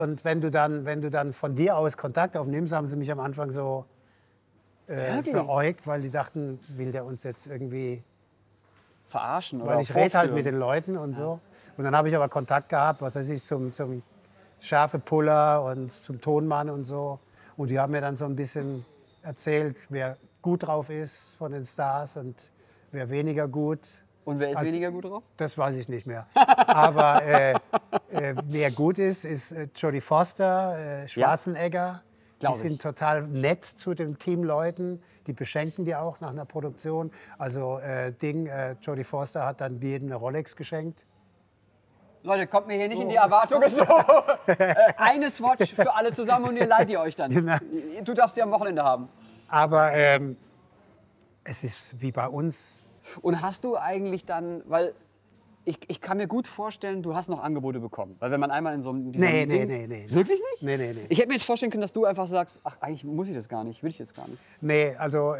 Und wenn du dann von dir aus Kontakt aufnimmst, haben sie mich am Anfang so beäugt, weil die dachten, will der uns jetzt irgendwie verarschen oder weil ich rede halt mit den Leuten und so. Und dann habe ich aber Kontakt gehabt, was weiß ich, zum Schärfepuller und zum Tonmann und so. Und die haben mir dann so ein bisschen erzählt, wer gut drauf ist von den Stars und wer weniger gut. Und wer ist Also, weniger gut drauf? Das weiß ich nicht mehr. Aber wer gut ist Jodie Foster, Schwarzenegger. Die sind total nett zu den Teamleuten. Die beschenken die auch nach einer Produktion. Also Jodie Foster hat dann jedem eine Rolex geschenkt. Leute, kommt mir hier nicht in die Erwartungen so. Eine Swatch für alle zusammen und ihr leiht ihr euch dann. Genau. Du darfst sie am Wochenende haben. Aber es ist wie bei uns. Und hast du eigentlich dann, weil ich kann mir gut vorstellen, du hast noch Angebote bekommen. Weil wenn man einmal in so einem... Nee. Wirklich nicht? Nee. Ich hätte mir jetzt vorstellen können, dass du einfach sagst, ach, eigentlich muss ich das gar nicht, will ich das gar nicht. Nee, also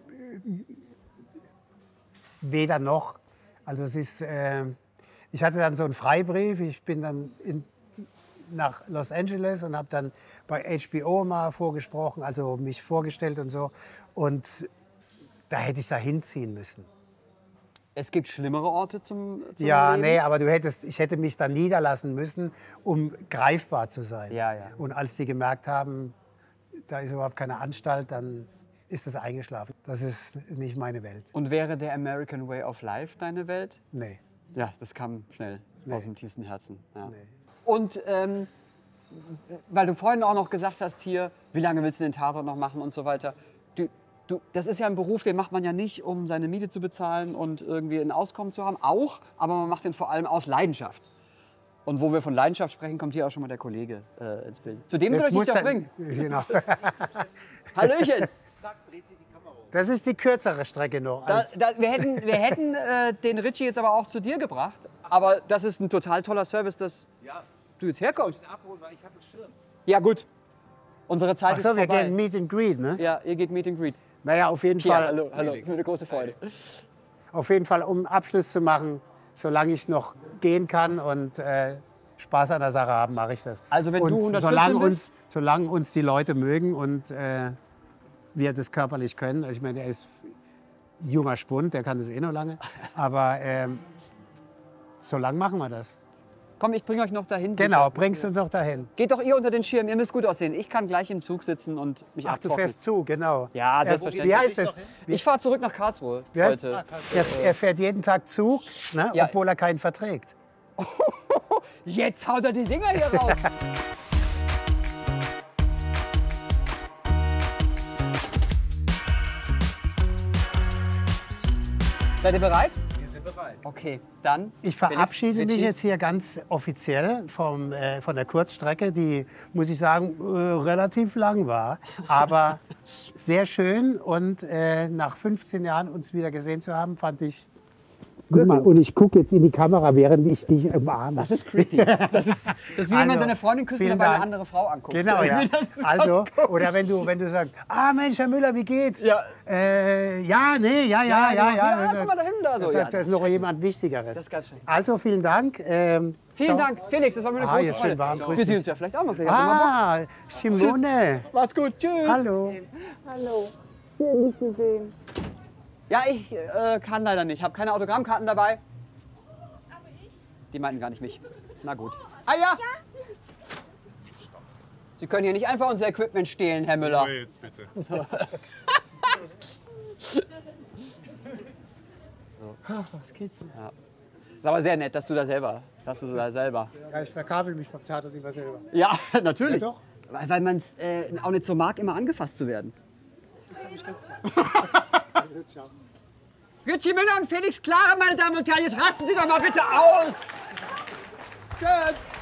weder noch. Also es ist... ich hatte dann so einen Freibrief. Ich bin dann nach Los Angeles und habe dann bei HBO mal vorgesprochen, also mich vorgestellt und so. Und da hätte ich da hinziehen müssen. Es gibt schlimmere Orte zum Ja, Leben? nee, aber ich hätte mich da niederlassen müssen, um greifbar zu sein. Ja. Und als die gemerkt haben, da ist überhaupt keine Anstalt, dann ist das eingeschlafen. Das ist nicht meine Welt. Und wäre der American Way of Life deine Welt? Nee. Ja, das kam schnell aus dem tiefsten Herzen. Ja. Nee. Und weil du vorhin auch noch gesagt hast hier, wie lange willst du den Tatort noch machen und so weiter. Das ist ja ein Beruf, den macht man ja nicht, um seine Miete zu bezahlen und irgendwie ein Auskommen zu haben. Auch, aber man macht den vor allem aus Leidenschaft. Und wo wir von Leidenschaft sprechen, kommt hier auch schon mal der Kollege ins Bild. Zu dem soll ich dich doch bringen. Genau. Hallöchen. Zack, dreht sich die Kamera um. Das ist die kürzere Strecke noch. Wir hätten den Richie jetzt aber auch zu dir gebracht. Aber das ist ein total toller Service, dass du jetzt herkommst. Ich abholen, weil ich habe einen Schirm. Ja gut, unsere Zeit Ach so, ist wir vorbei. gehen Meet and Greet, ne? Ja, ihr geht Meet and Greet. Naja, auf jeden Ja, Fall. hallo, eine große Freude. Auf jeden Fall, um Abschluss zu machen, solange ich noch gehen kann und Spaß an der Sache haben, mache ich das. Also wenn und du 114 bist? solange uns die Leute mögen und wir das körperlich können, ich meine, der ist junger Spund, der kann das eh noch lange, aber solange machen wir das. Komm, ich bringe euch noch dahin. Genau, sicher. bringst uns noch dahin. Geht doch ihr unter den Schirm, ihr müsst gut aussehen. Ich kann gleich im Zug sitzen und mich Ach, du abtrocknen. fährst zu, genau. Ja, selbstverständlich. Wie heißt das? Ich fahre zurück nach Karlsruhe Wie heißt- heute. Er fährt jeden Tag Zug, ne, Ja. obwohl er keinen verträgt. Jetzt haut er die Dinger hier raus. Seid ihr bereit? Wir sind bereit. Okay, dann. Ich verabschiede Felix, mich Richie. jetzt hier ganz offiziell von der Kurzstrecke, die, muss ich sagen, relativ lang war. Aber sehr schön und nach 15 Jahren uns wieder gesehen zu haben, fand ich... Guck mal, und ich gucke jetzt in die Kamera, während ich dich umarme. Das ist creepy. Das ist wie wenn man Also, seine Freundin küsst und vielen dabei eine Dank. andere Frau anguckt. Genau, ja. Das ist Also, ganz komisch. oder wenn du sagst, ah Mensch, Herr Müller, wie geht's? Ja. Ja, nee, ja. Ja, guck mal da hinten da so. Das Ja, ist das ist noch jemand Wichtigeres. Das ist ganz schön. Also, vielen Dank. Vielen Dank, Felix, das war mir eine Ah, große ja, schön Freude. warm. Grüß Wir dich. sehen uns ja vielleicht auch noch. Vielleicht hast du mal Bock. Ah, Simone. Macht's gut, tschüss. Hallo. Hallo. Schön, dich zu sehen. Ja, ich kann leider nicht. Ich habe keine Autogrammkarten dabei. Aber ich? Die meinten gar nicht mich. Na gut. Ah ja? Sie können hier nicht einfach unser Equipment stehlen, Herr Müller. Jetzt bitte. Was geht's denn? Ist aber sehr nett, dass du da selber. Ja, ich verkabel mich beim Tatort lieber selber. Ja, natürlich. Ja, doch. Weil man es auch nicht so mag, immer angefasst zu werden. Richie Müller und Felix Klara, meine Damen und Herren, jetzt rasten Sie doch mal bitte aus. Tschüss.